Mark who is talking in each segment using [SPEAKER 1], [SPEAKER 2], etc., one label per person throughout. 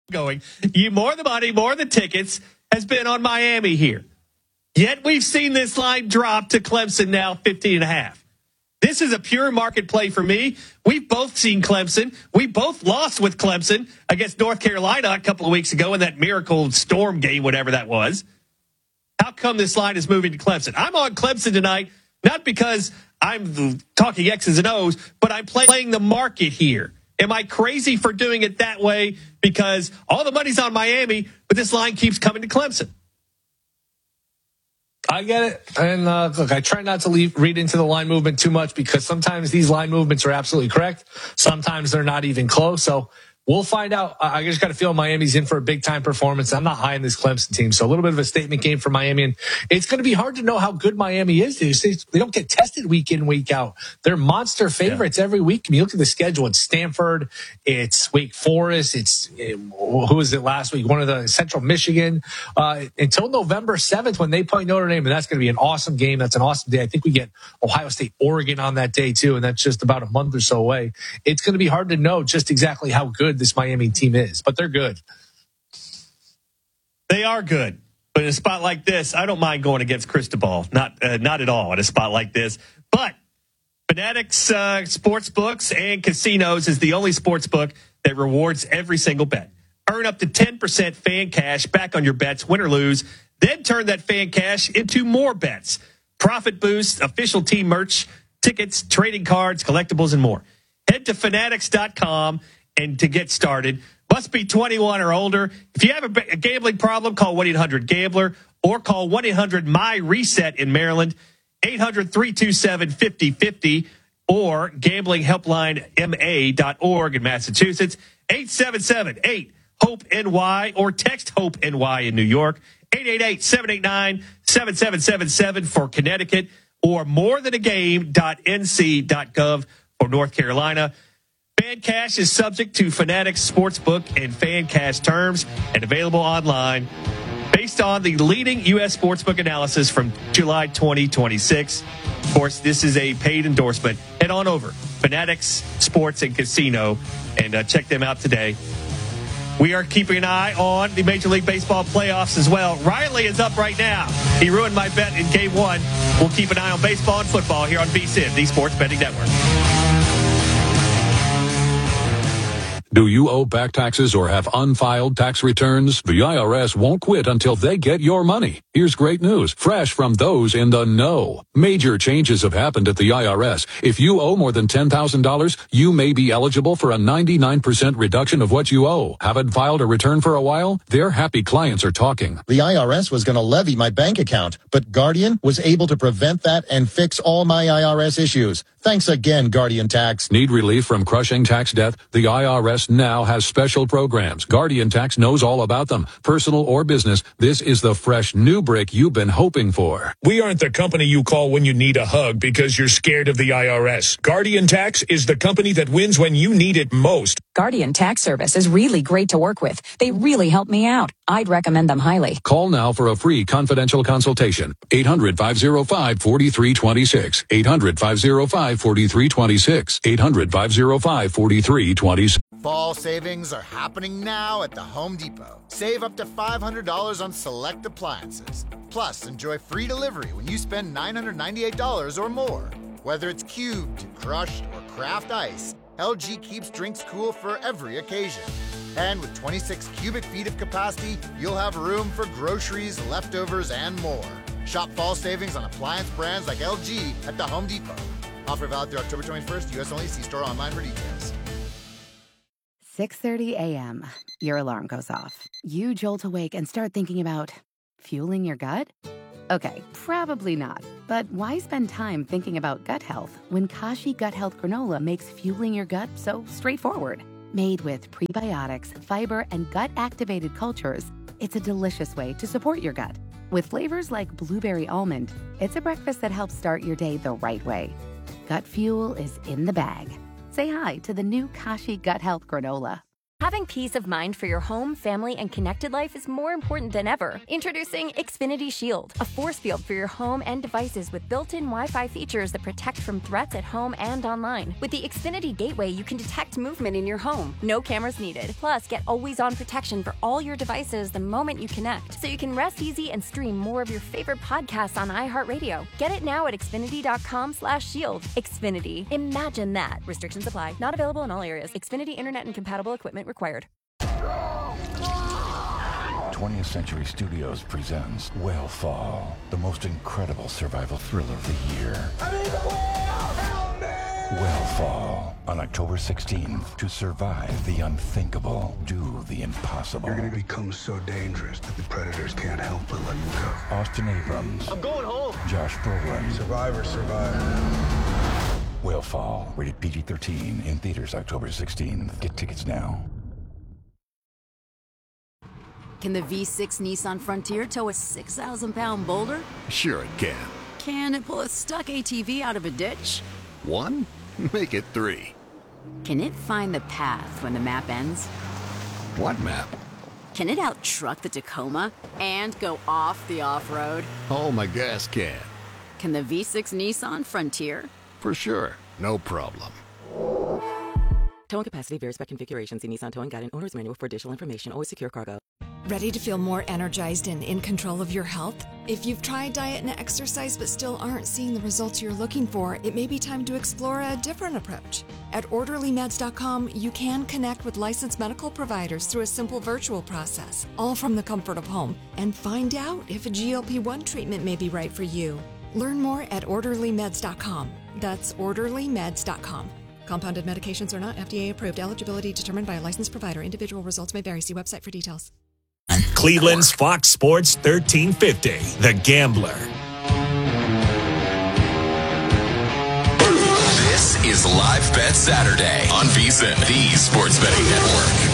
[SPEAKER 1] going. More the money, more the tickets has been on Miami here. Yet we've seen this line drop to Clemson now 15.5. This is a pure market play for me. We've both seen Clemson. We both lost with Clemson against North Carolina a couple of weeks ago in that miracle storm game, whatever that was. How come this line is moving to Clemson? I'm on Clemson tonight, not because I'm talking X's and O's, but I'm playing the market here. Am I crazy for doing it that way? Because all the money's on Miami, but this line keeps coming to Clemson.
[SPEAKER 2] I get it. And look, I try not to read into the line movement too much because sometimes these line movements are absolutely correct. Sometimes they're not even close. So we'll find out. I just got to feel Miami's in for a big-time performance. I'm not high in this Clemson team, so a little bit of a statement game for Miami. And it's going to be hard to know how good Miami is. They don't get tested week in, week out. They're monster favorites every week. I mean, you look at the schedule. It's Stanford. It's Wake Forest. Who was it last week? One of the Central Michigan. Until November 7th when they play Notre Dame, and that's going to be an awesome game. That's an awesome day. I think we get Ohio State, Oregon on that day, too, and that's just about a month or so away. It's going to be hard to know just exactly how good this Miami team is, but they're good.
[SPEAKER 1] They are good. But in a spot like this, I don't mind going against Cristobal. Not at all in a spot like this. But Fanatics Sportsbooks and Casinos is the only sportsbook that rewards every single bet. Earn up to 10% fan cash back on your bets, win or lose. Then turn that fan cash into more bets. Profit boost, official team merch, tickets, trading cards, collectibles, and more. Head to fanatics.com and to get started. Must be 21 or older. If you have a gambling problem, call 1-800-GAMBLER or call 1-800-MY-RESET in Maryland, 800-327-5050 or gamblinghelplinema.org in Massachusetts, 877-8-HOPE-NY or text HOPE-NY in New York, 888-789-7777 for Connecticut or morethanagame.nc.gov for North Carolina. Fan Cash is subject to Fanatics Sportsbook and Fan Cash terms and available online based on the leading U.S. sportsbook analysis from July 2026. Of course, this is a paid endorsement. Head on over, Fanatics Sports and Casino, and check them out today. We are keeping an eye on the Major League Baseball playoffs as well. Riley is up right now. He ruined my bet in Game 1. We'll keep an eye on baseball and football here on VSiN, the Sports Betting Network.
[SPEAKER 3] Do you owe back taxes or have unfiled tax returns? The IRS won't quit until they get your money. Here's great news, fresh from those in the know. Major changes have happened at the IRS. If you owe more than $10,000, you may be eligible for a 99% reduction of what you owe. Haven't filed a return for a while? Their happy clients are talking.
[SPEAKER 4] The IRS was going to levy my bank account, but Guardian was able to prevent that and fix all my IRS issues. Thanks again, Guardian Tax.
[SPEAKER 3] Need relief from crushing tax debt? The IRS now has special programs. Guardian Tax knows all about them. Personal or business, this is the fresh new brick you've been hoping for.
[SPEAKER 5] We aren't the company you call when you need a hug because you're scared of the IRS. Guardian Tax is the company that wins when you need it most.
[SPEAKER 6] Guardian Tax Service is really great to work with. They really help me out. I'd recommend them highly.
[SPEAKER 3] Call now for a free confidential consultation. 800-505-4326. 800-505-4326. 800-505-4326.
[SPEAKER 7] Fall savings are happening now at the Home Depot. Save up to $500 on select appliances. Plus, enjoy free delivery when you spend $998 or more. Whether it's cubed, crushed, or craft ice, LG keeps drinks cool for every occasion. And with 26 cubic feet of capacity, you'll have room for groceries, leftovers, and more. Shop fall savings on appliance brands like LG at the Home Depot. Offer valid through October 21st, U.S. only. See store online for details.
[SPEAKER 8] 6:30 a.m. Your alarm goes off. You jolt awake and start thinking about fueling your gut? Okay, probably not. But why spend time thinking about gut health when Kashi Gut Health Granola makes fueling your gut so straightforward? Made with prebiotics, fiber, and gut-activated cultures, it's a delicious way to support your gut. With flavors like blueberry almond, it's a breakfast that helps start your day the right way. Gut fuel is in the bag. Say hi to the new Kashi Gut Health Granola.
[SPEAKER 9] Having peace of mind for your home, family, and connected life is more important than ever. Introducing Xfinity Shield, a force field for your home and devices with built-in Wi-Fi features that protect from threats at home and online. With the Xfinity Gateway, you can detect movement in your home. No cameras needed. Plus, get always-on protection for all your devices the moment you connect, so you can rest easy and stream more of your favorite podcasts on iHeartRadio. Get it now at Xfinity.com/shield. Xfinity. Imagine that. Restrictions apply. Not available in all areas. Xfinity Internet and compatible equipment required.
[SPEAKER 10] 20th Century Studios presents Whale the most incredible survival thriller of the year. Whale on October 16th. To survive the unthinkable, do the impossible.
[SPEAKER 11] You're going to become so dangerous that the predators can't help but let you go.
[SPEAKER 10] Austin Abrams.
[SPEAKER 11] I'm going home.
[SPEAKER 10] Josh Brolin.
[SPEAKER 11] Survivor.
[SPEAKER 10] Whale, rated PG-13, in theaters October 16th. Get tickets now.
[SPEAKER 12] Can the V6 Nissan Frontier tow a 6,000-pound boulder?
[SPEAKER 13] Sure it can.
[SPEAKER 12] Can it pull a stuck ATV out of a ditch?
[SPEAKER 13] 1? Make it 3.
[SPEAKER 12] Can it find the path when the map ends?
[SPEAKER 13] What map?
[SPEAKER 12] Can it out-truck the Tacoma and go off the off-road?
[SPEAKER 13] Oh, my gas can.
[SPEAKER 12] Can the V6 Nissan Frontier?
[SPEAKER 13] For sure. No problem.
[SPEAKER 14] Towing capacity varies by configuration. See Nissan Towing Guide and Owner's Manual for additional information. Always secure cargo.
[SPEAKER 15] Ready to feel more energized and in control of your health? If you've tried diet and exercise but still aren't seeing the results you're looking for, it may be time to explore a different approach. At OrderlyMeds.com, you can connect with licensed medical providers through a simple virtual process, all from the comfort of home, and find out if a GLP-1 treatment may be right for you. Learn more at OrderlyMeds.com. That's OrderlyMeds.com. Compounded medications are not FDA approved. Eligibility determined by a licensed provider. Individual results may vary. See website for details.
[SPEAKER 5] Cleveland's Fox Sports 1350, The Gambler.
[SPEAKER 16] This is Live Bet Saturday on VSiN, the Sports Betting Network.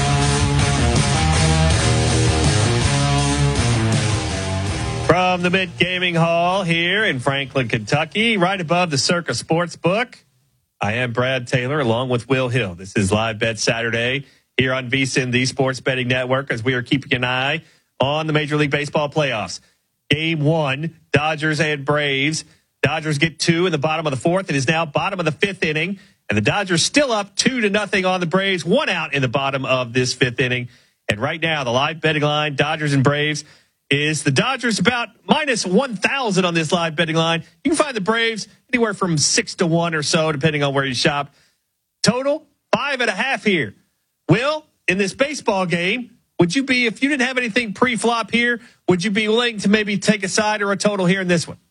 [SPEAKER 1] From the Mint Gaming Hall here in Franklin, Kentucky, right above the Circa Sportsbook, I am Brad Taylor along with Will Hill. This is Live Bet Saturday here on VSiN, the Sports Betting Network, as we are keeping an eye on the Major League Baseball playoffs. Game 1, Dodgers and Braves. Dodgers get 2 in the bottom of the 4th. It is now bottom of the 5th inning, and the Dodgers still up 2-0 on the Braves. 1 out in the bottom of this 5th inning. And right now, the live betting line, Dodgers and Braves, is the Dodgers about minus 1,000 on this live betting line. You can find the Braves anywhere from 6-1 or so, depending on where you shop. Total 5.5 here. Will, in this baseball game, would you be, if you didn't have anything pre-flop here, would you be willing to maybe take a side or a total here in this one?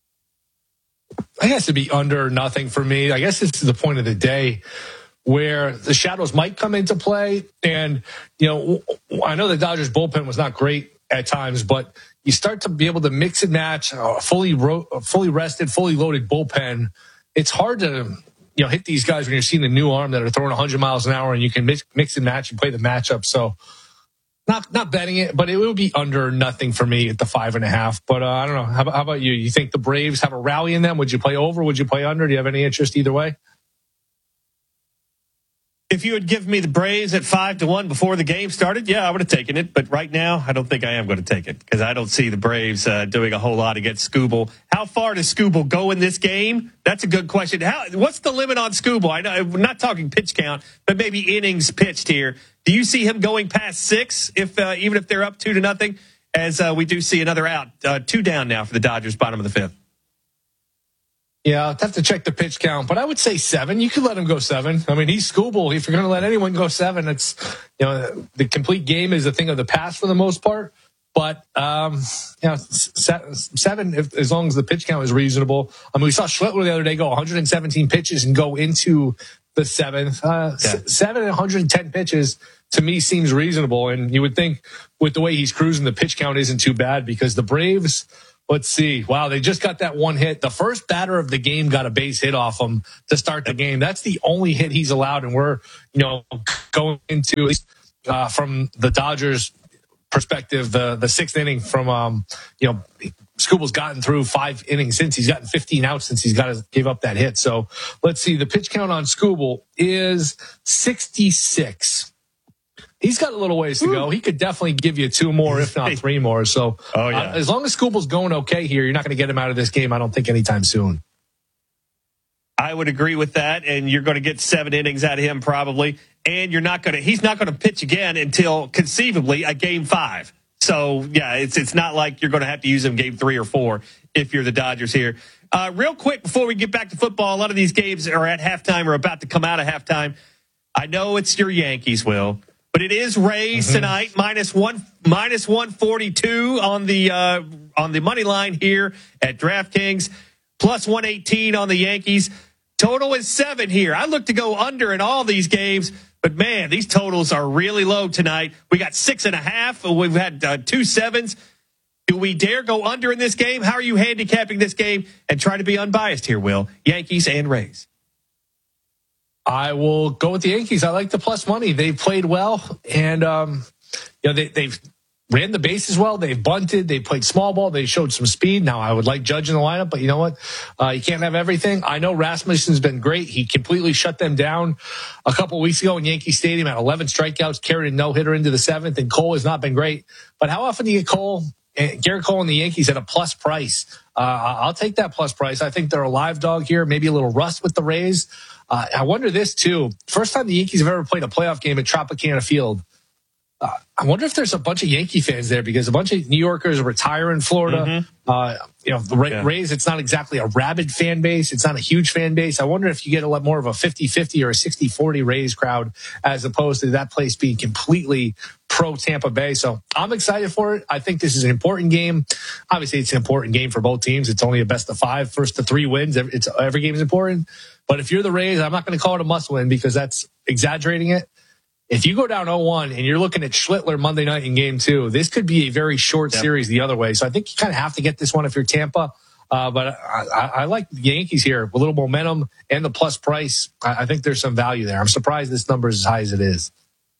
[SPEAKER 2] I guess it'd be under nothing for me. I guess this is the point of the day where the shadows might come into play. And, you know, I know the Dodgers bullpen was not great at times, but you start to be able to mix and match a fully rested, fully loaded bullpen. It's hard to, you know, hit these guys when you're seeing a new arm that are throwing 100 miles an hour, and you can mix and match and play the matchup. So not betting it, but it would be under nothing for me at the 5.5. But I don't know. How about you? You think the Braves have a rally in them? Would you play over? Would you play under? Do you have any interest either way?
[SPEAKER 1] If you had given me the Braves at 5-1 before the game started, yeah, I would have taken it. But right now, I don't think I am going to take it because I don't see the Braves doing a whole lot against Skubal. How far does Skubal go in this game? That's a good question. What's the limit on Skubal? I know we're not talking pitch count, but maybe innings pitched here. Do you see him going past 6 if even if they're up 2-0? As we do see another out, 2 down now for the Dodgers, bottom of the 5th.
[SPEAKER 2] Yeah, I'd have to check the pitch count, but I would say 7. You could let him go 7. I mean, he's Skubal. If you're going to let anyone go 7, it's, you know, the complete game is a thing of the past for the most part. But, you know, 7, as long as the pitch count is reasonable. I mean, we saw Schlittler the other day go 117 pitches and go into the 7th. 7 and 110 pitches to me seems reasonable. And you would think with the way he's cruising, the pitch count isn't too bad because the Braves, let's see. Wow, they just got that one hit. The first batter of the game got a base hit off him to start the game. That's the only hit he's allowed, and we're, you know, going into, at least from the Dodgers' perspective, the 6th inning from, you know, Skubal's gotten through 5 innings since. He's gotten 15 outs since he's got to give up that hit. So let's see. The pitch count on Skubal is 66. He's got a little ways to go. He could definitely give you 2 more, if not 3 more. So as long as Skubal's going okay here, you're not going to get him out of this game, I don't think, anytime soon.
[SPEAKER 1] I would agree with that, and you're going to get 7 innings out of him probably, and he's not going to pitch again until conceivably a game 5. So yeah, it's not like you're going to have to use him game 3 or 4 if you're the Dodgers here. Real quick before we get back to football, a lot of these games are at halftime or about to come out of halftime. I know it's your Yankees, Will, but it is Rays tonight, minus 142 on the money line here at DraftKings, plus 118 on the Yankees. Total is 7 here. I look to go under in all these games, but man, these totals are really low tonight. We got 6.5. We've had 2 7s. Do we dare go under in this game? How are you handicapping this game? And try to be unbiased here, Will. Yankees and Rays.
[SPEAKER 2] I will go with the Yankees. I like the plus money. They've played well, and they've ran the bases well. They've bunted. They played small ball. They showed some speed. Now, I would like Judge in the lineup, but you know what? You can't have everything. I know Rasmussen's been great. He completely shut them down a couple of weeks ago in Yankee Stadium at 11 strikeouts, carried a no-hitter into the 7th, and Cole has not been great. But how often do you get Garrett Cole and the Yankees at a plus price? I'll take that plus price. I think they're a live dog here, maybe a little rust with the Rays. I wonder this, too. First time the Yankees have ever played a playoff game at Tropicana Field. I wonder if there's a bunch of Yankee fans there because a bunch of New Yorkers retire in Florida. The Rays, it's not exactly a rabid fan base. It's not a huge fan base. I wonder if you get a lot more of a 50-50 or a 60-40 Rays crowd as opposed to that place being completely pro Tampa Bay. So I'm excited for it. I think this is an important game. Obviously, it's an important game for both teams. It's only a best of 5, first to 3 wins. Every game is important. But if you're the Rays, I'm not going to call it a must win because that's exaggerating it. If you go down 0-1 and you're looking at Schlittler Monday night in game 2, this could be a very short series the other way. So I think you kind of have to get this one if you're Tampa. But I like the Yankees here. A little momentum and the plus price. I think there's some value there. I'm surprised this number is as high as it is.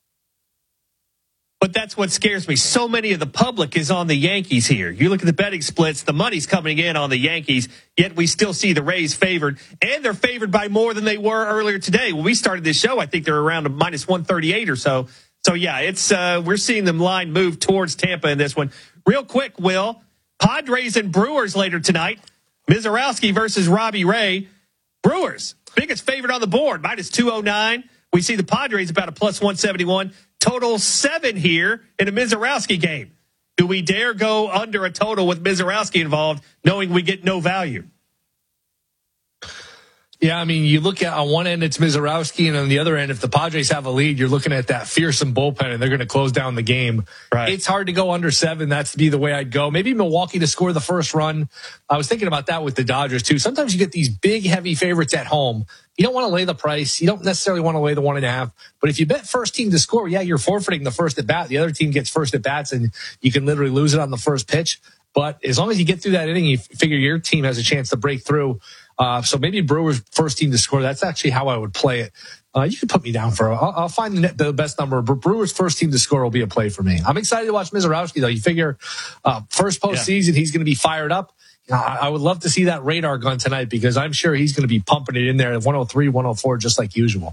[SPEAKER 1] But that's what scares me. So many of the public is on the Yankees here. You look at the betting splits, the money's coming in on the Yankees, yet we still see the Rays favored, and they're favored by more than they were earlier today. When we started this show, I think they're around a minus 138 or so. So, yeah, it's we're seeing the line move towards Tampa in this one. Real quick, Will, Padres and Brewers later tonight. Mizorowski versus Robbie Ray. Brewers, biggest favorite on the board, minus 209. We see the Padres about a plus 171. Total 7 here in a Mizorowski game. Do we dare go under a total with Mizorowski involved, knowing we get no value?
[SPEAKER 2] Yeah, I mean, you look at on one end, it's Mizorowski, and on the other end, if the Padres have a lead, you're looking at that fearsome bullpen, and they're going to close down the game. Right. It's hard to go under 7. That's to be the way I'd go. Maybe Milwaukee to score the first run. I was thinking about that with the Dodgers, too. Sometimes you get these big, heavy favorites at home. You don't want to lay the price. You don't necessarily want to lay the 1.5. But if you bet first team to score, yeah, you're forfeiting the first at bat. The other team gets first at bats, and you can literally lose it on the first pitch. But as long as you get through that inning, you figure your team has a chance to break through. So maybe Brewers first team to score. That's actually how I would play it. You can put me down for I'll find the best number. But Brewers first team to score will be a play for me. I'm excited to watch Mizorowski, though. You figure first postseason, he's going to be fired up. I would love to see that radar gun tonight because I'm sure he's going to be pumping it in there at 103, 104, just like usual.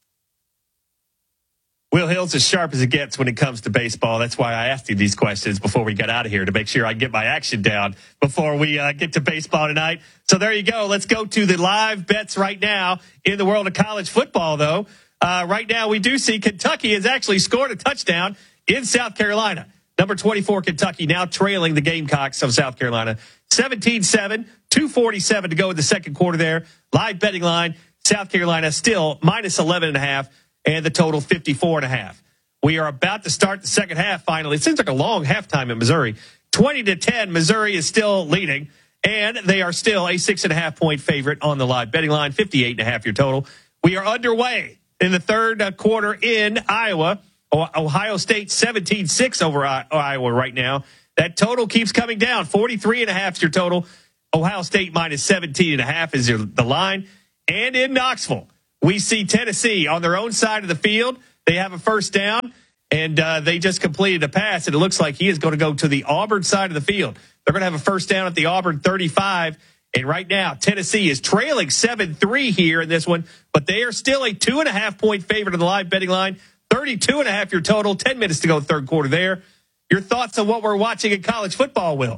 [SPEAKER 1] Will Hill's as sharp as it gets when it comes to baseball. That's why I asked you these questions before we got out of here to make sure I get my action down before we get to baseball tonight. So there you go. Let's go to the live bets right now in the world of college football, though. Right now, we do see Kentucky has actually scored a touchdown in South Carolina. Number 24, Kentucky, now trailing the Gamecocks of South Carolina. 17-7, 2:47 to go in the second quarter there. Live betting line, South Carolina still minus 11.5. And the total 54.5. We are about to start the second half finally. It seems like a long halftime in Missouri. 20-10, Missouri is still leading, and they are still a 6.5 point favorite on the live betting line, 58.5 your total. We are underway in the third quarter in Iowa. Ohio State 17-6 over Iowa right now. That total keeps coming down. 43.5 is your total. Ohio State minus 17.5 is the line. And in Knoxville, we see Tennessee on their own side of the field. They have a first down, and they just completed a pass, and it looks like he is going to go to the Auburn side of the field. They're going to have a first down at the Auburn 35, and right now Tennessee is trailing 7-3 here in this one, but they are still a 2.5 point favorite on the live betting line. 32.5 your total. 10 minutes to go third quarter there. Your thoughts on what we're watching in college football, Will?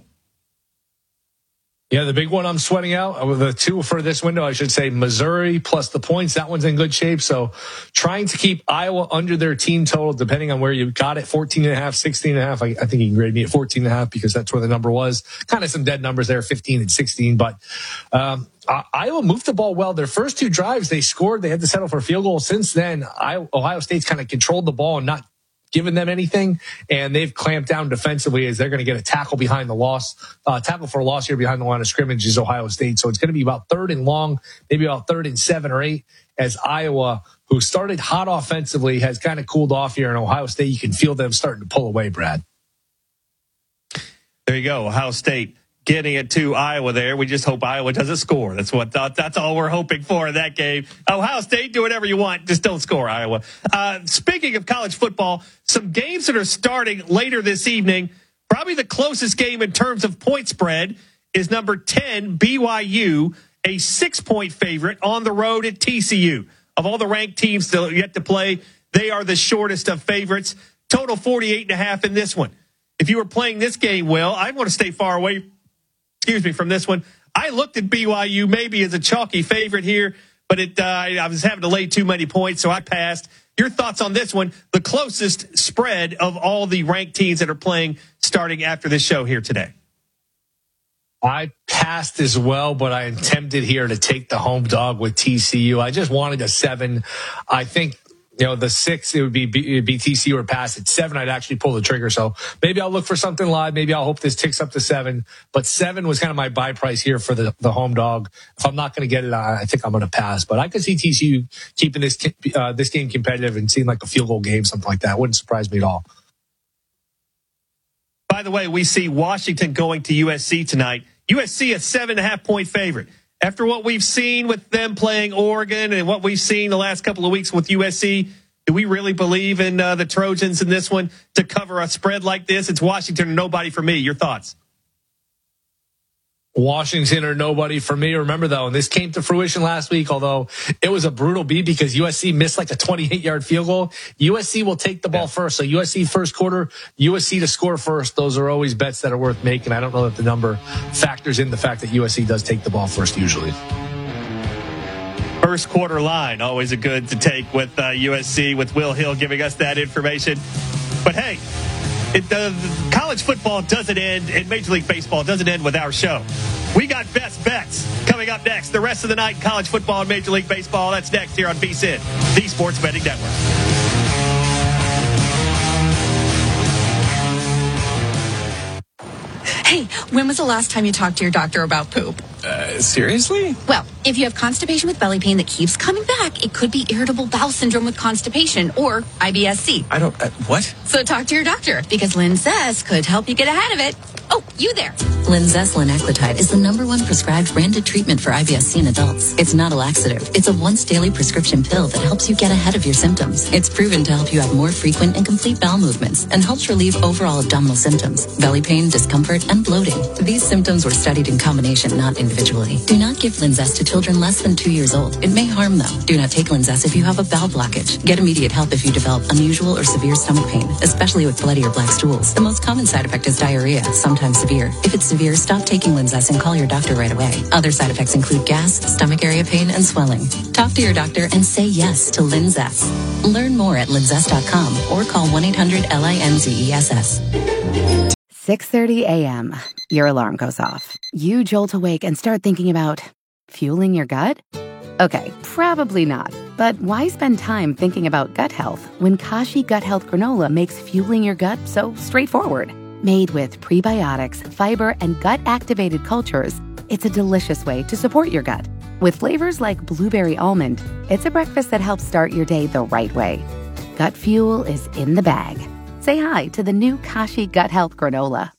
[SPEAKER 2] Yeah, the big one I'm sweating out, the two for this window, I should say, Missouri plus the points. That one's in good shape. So trying to keep Iowa under their team total, depending on where you got it, 14.5, 16.5. I think you can grade me at 14.5 because that's where the number was. Kind of some dead numbers there, 15 and 16. But Iowa moved the ball well. Their first two drives, they scored. They had to settle for a field goal. Since then, Ohio State's kind of controlled the ball and not given them anything, and they've clamped down defensively as they're going to get a tackle behind the loss, tackle for a loss here behind the line of scrimmage is Ohio State. So it's going to be about 3rd and long, maybe about 3rd and 7 or 8 as Iowa, who started hot offensively, has kind of cooled off here. In Ohio State, you can feel them starting to pull away, Brad.
[SPEAKER 1] There you go. Ohio State getting it to Iowa there. We just hope Iowa doesn't score. That's all we're hoping for in that game. Ohio State, do whatever you want. Just don't score, Iowa. Speaking of college football, some games that are starting later this evening. Probably the closest game in terms of point spread is number 10, BYU, a 6-point favorite on the road at TCU. Of all the ranked teams still yet to play, they are the shortest of favorites. Total 48.5 in this one. If you were playing this game, Will, I want to stay far away from this one. I looked at BYU maybe as a chalky favorite here, but I was having to lay too many points, so I passed. Your thoughts on this one, the closest spread of all the ranked teams that are playing starting after this show here today?
[SPEAKER 2] I passed as well, but I am tempted here to take the home dog with TCU. I just wanted a 7. I think, the 6, it would be TCU or pass. At 7, I'd actually pull the trigger. So maybe I'll look for something live. Maybe I'll hope this ticks up to 7. But 7 was kind of my buy price here for the home dog. If I'm not going to get it, I think I'm going to pass. But I could see TCU keeping this game competitive and seeing like a field goal game, something like that. Wouldn't surprise me at all.
[SPEAKER 1] By the way, we see Washington going to USC tonight. USC a 7.5-point favorite. After what we've seen with them playing Oregon and what we've seen the last couple of weeks with USC, do we really believe in the Trojans in this one to cover a spread like this? It's Washington or nobody for me. Your thoughts?
[SPEAKER 2] Washington or nobody for me. Remember, though, and this came to fruition last week, although it was a brutal beat because USC missed like a 28-yard field goal. USC will take the ball first. So USC first quarter, USC to score first. Those are always bets that are worth making. I don't know that the number factors in the fact that USC does take the ball first usually.
[SPEAKER 1] First quarter line, always a good to take with USC, with Will Hill giving us that information. But hey, college football doesn't end, and Major League Baseball doesn't end with our show. We got best bets coming up next. The rest of the night in college football and Major League Baseball. That's next here on VSiN, the Sports Betting Network.
[SPEAKER 17] Hey, when was the last time you talked to your doctor about poop?
[SPEAKER 18] Seriously?
[SPEAKER 17] Well, if you have constipation with belly pain that keeps coming back, it could be irritable bowel syndrome with constipation or IBS-C.
[SPEAKER 18] I don't, what?
[SPEAKER 17] So talk to your doctor because Linzess could help you get ahead of it. Oh, you there.
[SPEAKER 19] Linzess linaclotide is the #1 prescribed branded treatment for IBS-C in adults. It's not a laxative. It's a once daily prescription pill that helps you get ahead of your symptoms. It's proven to help you have more frequent and complete bowel movements and helps relieve overall abdominal symptoms, belly pain, discomfort, and bloating. These symptoms were studied in combination, not individually. Do not give Linzess to children less than 2 years old. It may harm them. Do not take Linzess if you have a bowel blockage. Get immediate help if you develop unusual or severe stomach pain, especially with bloody or black stools. The most common side effect is diarrhea, sometimes severe. If it's severe, stop taking Linzess and call your doctor right away. Other side effects include gas, stomach area pain, and swelling. Talk to your doctor and say yes to Linzess. Learn more at linzess.com or call 1-800-LINZESS.
[SPEAKER 8] 6:30 a.m. Your alarm goes off. You jolt awake and start thinking about fueling your gut? Okay, probably not. But why spend time thinking about gut health when Kashi Gut Health Granola makes fueling your gut so straightforward? Made with prebiotics, fiber, and gut-activated cultures, it's a delicious way to support your gut. With flavors like blueberry almond, it's a breakfast that helps start your day the right way. Gut fuel is in the bag. Say hi to the new Kashi Gut Health Granola.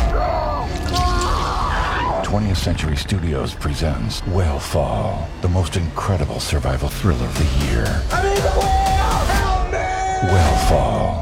[SPEAKER 10] 20th Century Studios presents Whale the most incredible survival thriller of the year. Whale